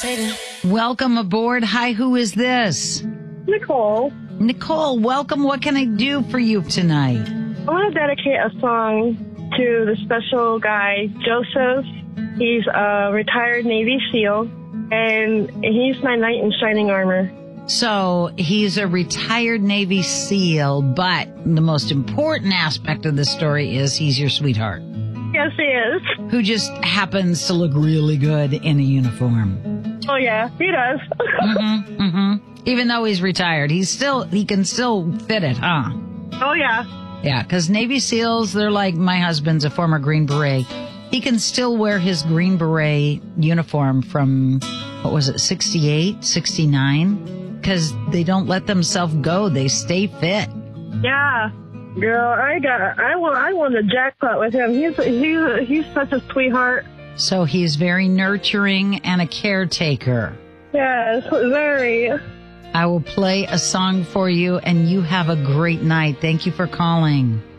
Welcome aboard. Hi, who is this? Nicole. Nicole, welcome. What can I do for you tonight? I want to dedicate a song to the special guy, Joseph. He's a retired Navy SEAL, and he's my knight in shining armor. So he's a retired Navy SEAL, but the most important aspect of the story is he's your sweetheart. Yes, he is. Who just happens to look really good in a uniform. Oh, yeah, he does. Even though he's retired, he can still fit it, huh? Oh, yeah. Yeah, because Navy SEALs, they're like, my husband's a former Green Beret. He can still wear his Green Beret uniform from, 68, 69? Because they don't let themselves go. They stay fit. Yeah. Girl, I won the jackpot with him. He's such a sweetheart. So he's very nurturing and a caretaker. Yes, very. I will play a song for you, and you have a great night. Thank you for calling.